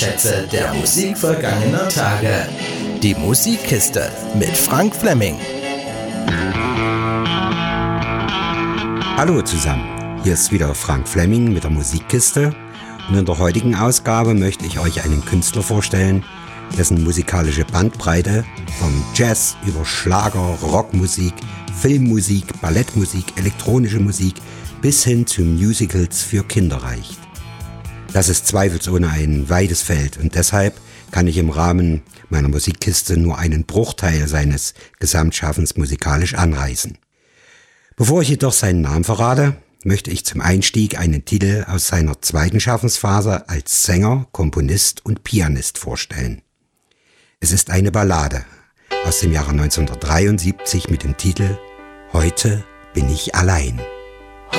Schätze der Musik vergangener Tage. Die Musikkiste mit Frank Fleming. Hallo zusammen, hier ist wieder Frank Fleming mit der Musikkiste und in der heutigen Ausgabe möchte ich euch einen Künstler vorstellen, dessen musikalische Bandbreite vom Jazz über Schlager, Rockmusik, Filmmusik, Ballettmusik, elektronische Musik bis hin zu Musicals für Kinder reicht. Das ist zweifelsohne ein weites Feld und deshalb kann ich im Rahmen meiner Musikkiste nur einen Bruchteil seines Gesamtschaffens musikalisch anreißen. Bevor ich jedoch seinen Namen verrate, möchte ich zum Einstieg einen Titel aus seiner zweiten Schaffensphase als Sänger, Komponist und Pianist vorstellen. Es ist eine Ballade aus dem Jahre 1973 mit dem Titel »Heute bin ich allein«.